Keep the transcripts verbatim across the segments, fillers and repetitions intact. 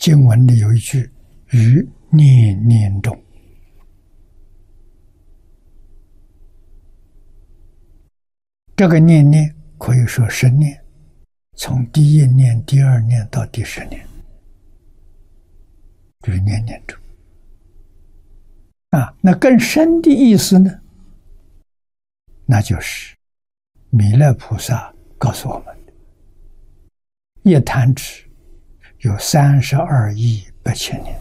经文里有一句“于念念中”，这个念念可以说生念，从第一念、第二念到第十念，于念念中。啊，那更深的意思呢？那就是弥勒菩萨告诉我们的：一弹指有三十二亿八千年。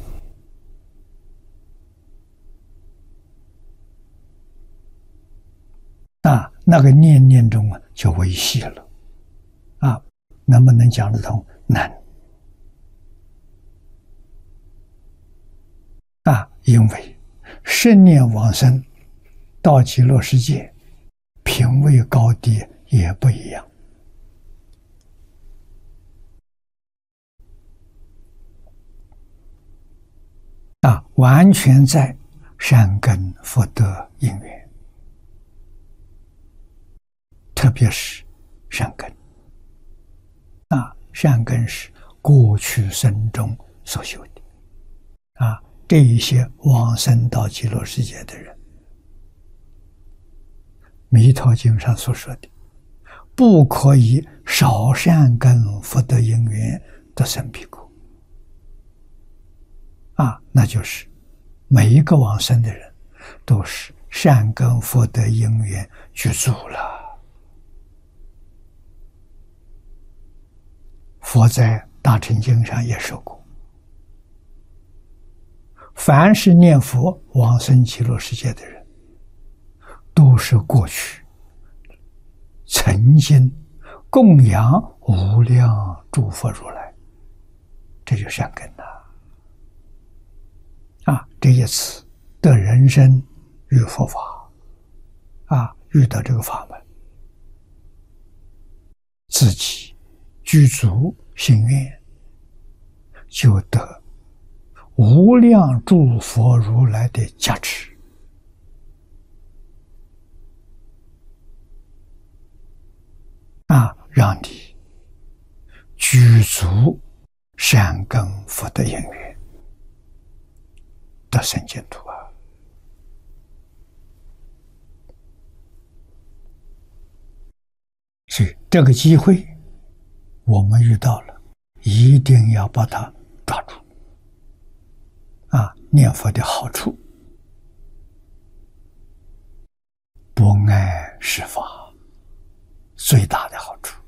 啊，那个念念中啊，就微细了。啊，能不能讲得通？难。啊，因为圣念往生到极乐世界，品位高低也不一样。啊，完全在善根福德因缘，特别是善根。啊，善根是过去生中所修的。啊，这一些往生到极乐世界的人，弥陀经上所说的，不可以少善根福德因缘得生彼国。啊，那就是每一个往生的人都是善根福德因缘具足了。佛在大乘经上也说过，凡是念佛往生极乐世界的人，都是过去曾经供养无量诸佛如来，这就善根了。啊，这一次得人生遇佛法，啊，遇到这个法门，自己具足心愿，就得无量诸佛如来的加持。啊，让你具足善根福德因缘，得生净土啊！所以这个机会我们遇到了，一定要把它抓住。啊，念佛的好处，不碍事法，最大的好处。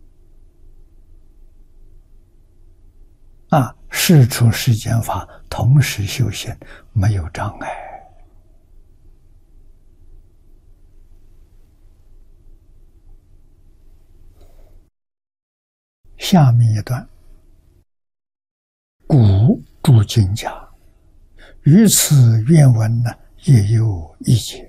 啊，事出世间法，同时修行，没有障碍。下面一段，古诸经家于此愿文呢，也有意见。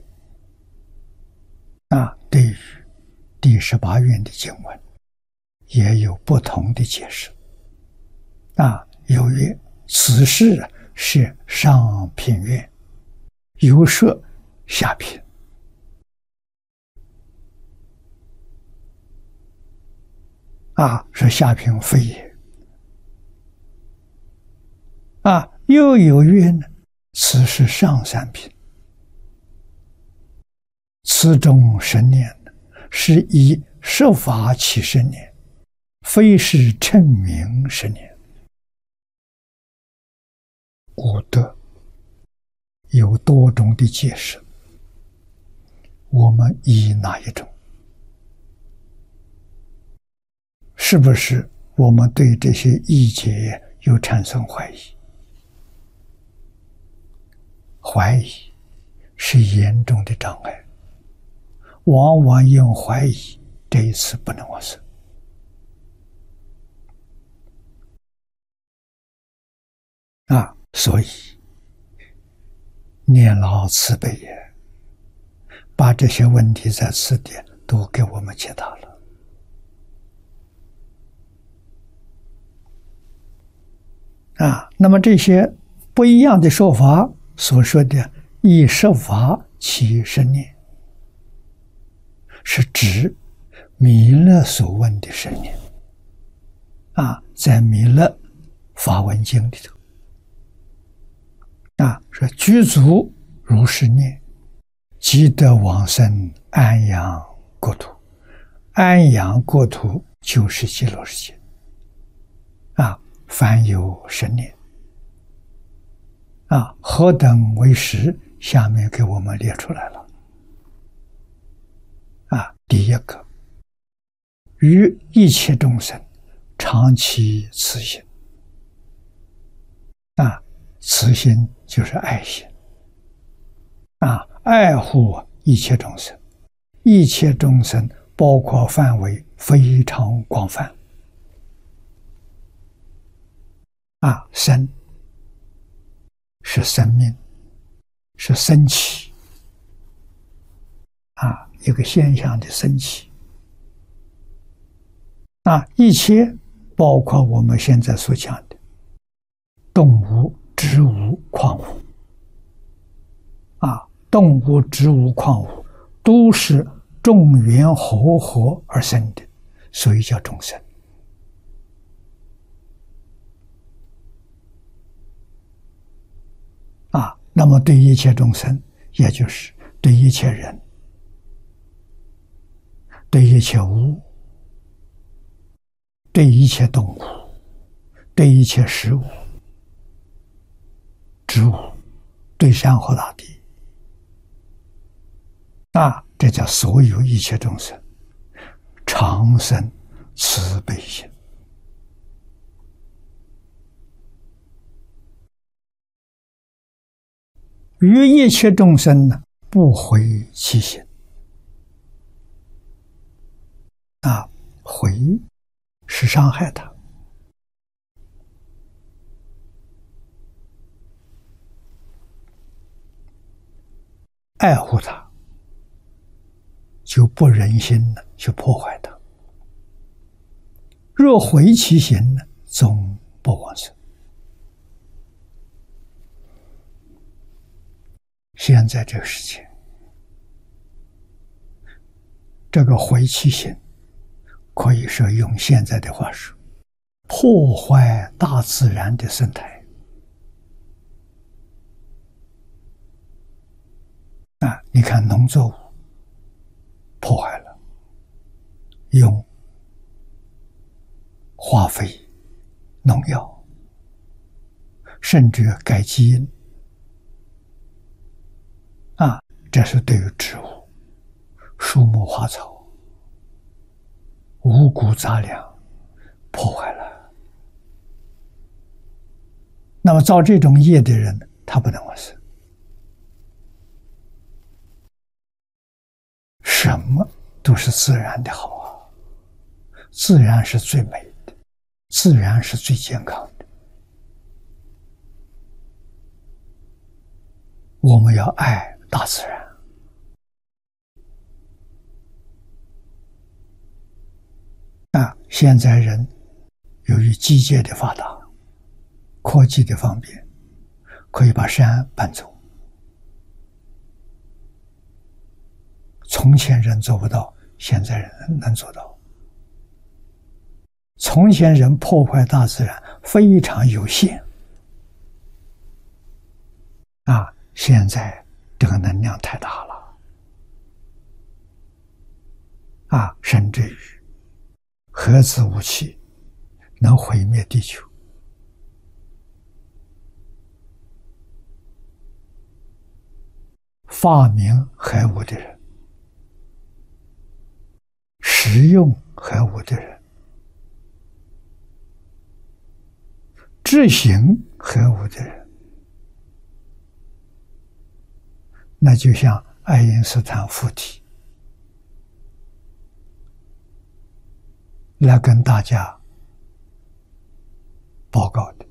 啊，对于第十八愿的经文，也有不同的解释。啊，有曰此事是上品愿，有说下品。啊，是下品非也。啊，又有曰呢，此是上三品。此中十念是以设法起十年，非是称名十年。古德有多种的解释，我们依哪一种？是不是我们对这些意解有产生怀疑？怀疑是严重的障碍，往往因怀疑，这一次不能往生。啊，所以念老慈悲也，把这些问题在词典都给我们解答了。啊，那么这些不一样的说法所说的以设法起十念，是指弥勒所问的十年。啊，在弥勒法文经里头啊，说具足如是念，即得往生安养国土。安养国土就是极乐世界啊，凡有生念啊，何等为实？下面给我们列出来了啊。第一个，于一切众生长期慈心啊，慈心就是爱心啊，爱护一切众生，一切众生包括范围非常广泛啊，生是生命，是升起啊，一个现象的升起啊，一切包括我们现在所讲的动物、植物、矿物啊，动物、植物、矿物都是众缘和合而生的，所以叫众生啊。那么对一切众生，也就是对一切人，对一切物，对一切动物，对一切事物、植物，对山河大地啊，这叫所有一切众生常生慈悲心。于一切众生呢，不毁其心啊，毁是伤害他，爱护他，就不忍心呢去破坏他。若毁其心呢，终不往生。现在这个世界，这个毁其心，可以说用现在的话说，破坏大自然的生态啊！你看农作物破坏了，用化肥、农药，甚至改基因啊，这是对于植物、树木、花草、五谷杂粮破坏了。那么造这种业的人，他不能往生。什么都是自然的好啊，自然是最美的，自然是最健康的。我们要爱大自然啊！现在人由于机械的发达，科技的方便，可以把山搬走。从前人做不到，现在人能做到。从前人破坏大自然非常有限啊，现在这个能量太大了啊，甚至于核子武器能毁灭地球。发明核武的人，使用核武的人，执行核武的人，那就像爱因斯坦附体来跟大家报告的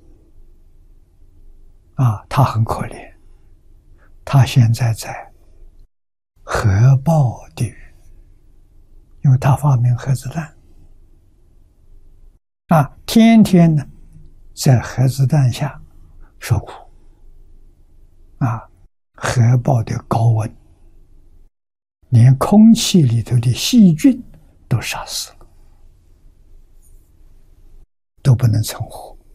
啊，他很可怜，他现在在核爆地狱，因为他发明核子弹啊，天天呢在核子弹下受苦啊，核爆的高温，连空气里头的细菌都杀死了，都不能存活。